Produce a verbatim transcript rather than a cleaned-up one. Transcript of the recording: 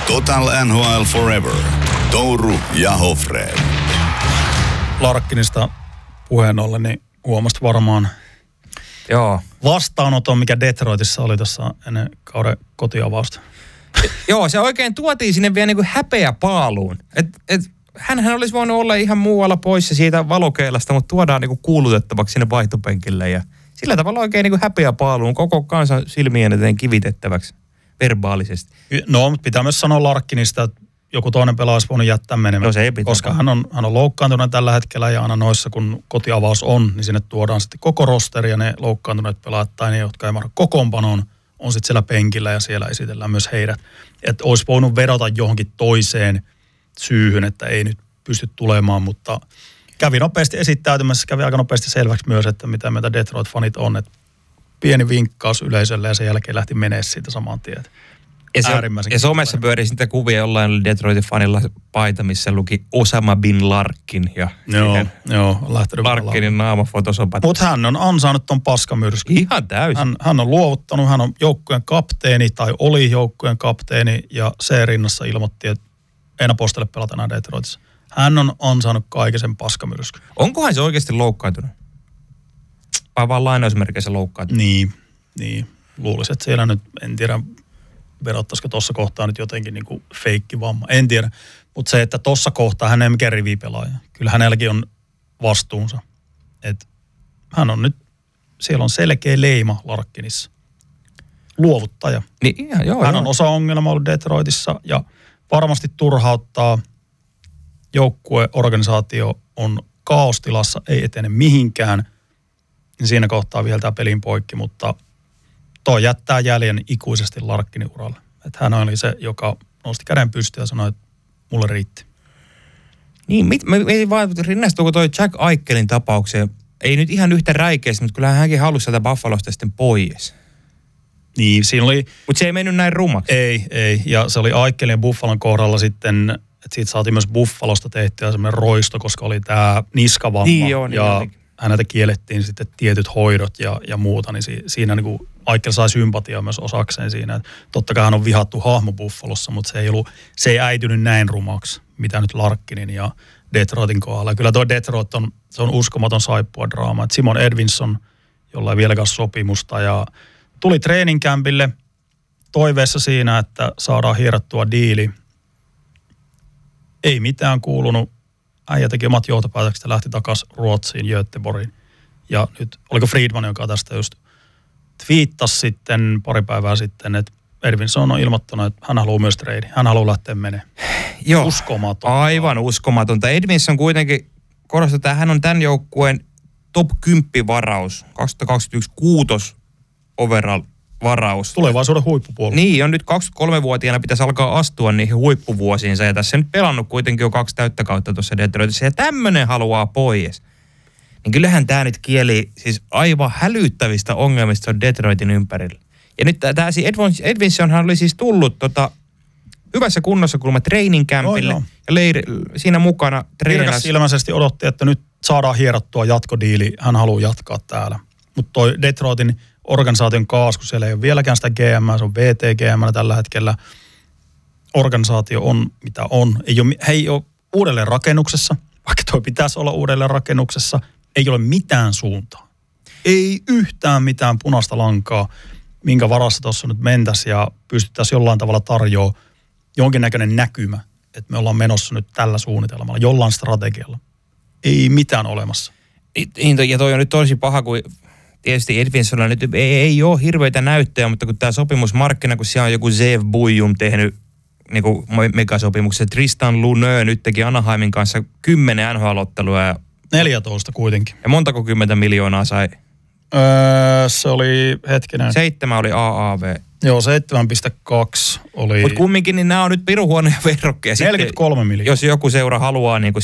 Total N H L Forever. Touru ja Hofred. Larkkinista puheen ollen, niin huomasit varmaan Joo. vastaanoton, mikä Detroitissa oli tuossa ennen kauden kotiavausta. Joo, se oikein tuotiin sinne vielä niin kuin häpeä paaluun. Et, et, hänhän olisi voinut olla ihan muualla poissa siitä valokeilasta, mutta tuodaan niin kuin kuulutettavaksi sinne vaihtopenkille ja sillä tavalla oikein niin kuin häpeä paaluun koko kansan silmien eteen kivitettäväksi verbaalisesti. No, mutta pitää myös sanoa Larkkinista, että joku toinen pelaaja olisi voinut jättää menemään. No se ei pitää. Koska hän on, hän on loukkaantunut tällä hetkellä ja aina noissa, kun kotiavaus on, niin sinne tuodaan sitten koko rosteri ja ne loukkaantuneet pelaajat tai ne, jotka ei mahda kokoonpanoon, on sitten siellä penkillä ja siellä esitellään myös heidät. Että olisi voinut vedota johonkin toiseen syyhyn, että ei nyt pysty tulemaan, mutta kävi nopeasti esittäytymässä, kävi aika nopeasti selväksi myös, että mitä meitä Detroit-fanit on, että pieni vinkkaus yleisölle ja sen jälkeen lähti menee siitä saman tien. Ja, se, ja somessa pyörii sitten kuvia jollain Detroitin fanilla paita, missä luki Osama bin Larkin ja joo, joo, Larkinin naama fotosopat. Mutta hän on ansainnut ton paskamyrskyn. Ihan täysin. Hän, hän on luovuttanut, hän on joukkueen kapteeni tai oli joukkueen kapteeni ja se rinnassa ilmoitti, että ei enää postele pelata enää Detroitissa. Hän on ansainnut kaiken sen paskamyrskyn. Onkohan se oikeasti loukkaantunut? Vai vaan lainausmerkeissä loukkaantunut? Niin, niin. Luulisin, että siellä nyt, en tiedä, verottaisiko tuossa kohtaa nyt jotenkin niin kuin feikkivamma. En tiedä, mutta se, että tuossa kohtaa hän ei mikään rivipelaaja. Kyllä hänelläkin on vastuunsa. Et hän on nyt, siellä on selkeä leima Larkkinissa. Luovuttaja. Niin, ihan, joo, hän joo. on osa ongelmaa ollut Detroitissa ja varmasti turhauttaa. Joukkueorganisaatio on kaostilassa, ei etene mihinkään. Siinä kohtaa vielä tämä pelin poikki, mutta toi jättää jäljen ikuisesti Larkkinin uralle. Että hän oli se, joka nosti käden pystyyn ja sanoi, että mulle riitti. Niin, mit, me ei vaan rinnastuuko toi Jack Eichelin tapaukseen. Ei nyt ihan yhtä räikeästi, mutta kyllähän hänkin halusi sieltä Buffalosta sitten pois. Niin, siinä oli... Mutta se ei mennyt näin rumaksi. Ei, ei. Ja se oli Eichelin ja Buffalon kohdalla sitten, että siitä saatiin myös Buffalosta tehtyä semmoinen roisto, koska oli tämä niskavamma. Niin joo, niin ja niin. häneltä kiellettiin sitten tietyt hoidot ja, ja muuta, niin si, siinä niin kuin Eichel sai sympatiaa myös osakseen siinä. Että totta kai hän on vihattu hahmo Buffalossa, mutta se ei, ollut, se ei äitynyt näin rumaksi, mitä nyt Larkkinin ja Detroitin kohdalla. Kyllä tuo Detroit on, se on uskomaton saippua draama. Et Simon Edvinsson, jolla ei vieläkään sopimusta ja tuli treeninkämpille toiveessa siinä, että saadaan hierottua diili. Ei mitään kuulunut. Äijä teki omat johtopäätökset ja lähti takaisin Ruotsiin, Göteborgiin. Ja nyt, oliko Friedman, joka tästä just twiittasi sitten pari päivää sitten, että Edvinsson on ilmoittanut, että hän haluaa myös treidi. Hän haluaa lähteä menemään. Joo, uskomatonta. Aivan uskomatonta. Edvinsson kuitenkin, korostetaan, että hän on tämän joukkueen top kymmenen varaus. kaksituhattakaksikymmentäyksi kuutos overall varaus. Tulevaisuuden huippupuolella. Niin, on nyt kaksikymmentäkolmevuotiaana pitäisi alkaa astua niihin huippuvuosiinsa. Ja tässä nyt pelannut kuitenkin jo kaksi täyttä kautta tuossa Detroitissa. Ja tämmöinen haluaa pois. Niin kyllähän tämä nyt kieli siis aivan hälyttävistä ongelmista on Detroitin ympärillä. Ja nyt tämä Edvinssonhan oli siis tullut tota, hyvässä kunnossa kulma training campille. Oh, ja leiri, siinä mukana treenasi. Virkas ilmeisesti odotti, että nyt saadaan hierottua jatkodiili. Hän haluaa jatkaa täällä. Mutta toi Detroitin organisaation kaas, kun siellä ei ole vieläkään sitä G M, se on V T G M tällä hetkellä. Organisaatio on mitä on. Ei ole, he ei ole uudelleen rakennuksessa, vaikka toi pitäisi olla uudelleen rakennuksessa. Ei ole mitään suuntaa. Ei yhtään mitään punaista lankaa, minkä varassa tuossa nyt mentäisiin ja pystyttäisiin jollain tavalla tarjoamaan jonkinnäköinen näkymä, että me ollaan menossa nyt tällä suunnitelmalla, jollain strategialla. Ei mitään olemassa. Ja toi on nyt tosi paha, kun tietysti Edvinssonilla nyt ei, ei ole hirveitä näyttöjä, mutta kun tämä sopimusmarkkina, kun siellä on joku Zeev Buijum tehnyt niin kuin megasopimuksen, Tristan Lunö nyt teki Anaheimin kanssa kymmenen N H L-ottelua. Ja, neljätoista kuitenkin. Ja montako kymmentä miljoonaa sai? Öö, se oli hetkinen. Seitsemän oli A A V. Joo, seitsemän pilkku kaksi oli. Mutta kumminkin, niin nämä on nyt pirun huonoja verrokkeja. neljäkymmentäkolme miljoonaa. Jos joku seura haluaa niin